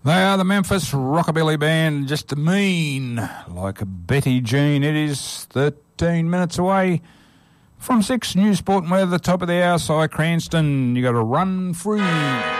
They are the Memphis Rockabilly Band, just mean like a Betty Jean. It is 13 minutes away from 6. News, sport and weather, top of the hour, Si Cranston. You got to run free.